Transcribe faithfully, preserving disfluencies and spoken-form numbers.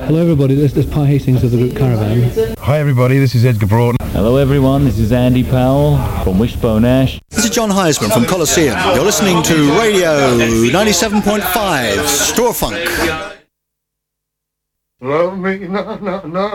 Hello everybody, this is Pi Hastings of the group Caravan. Hi everybody, this is Edgar Broughton. Hello everyone, this is Andy Powell from Wishbone Ash. This is John Heisman from Colosseum. You're listening to Radio ninety-seven point five, Straw Funk. Love me, no, no, no.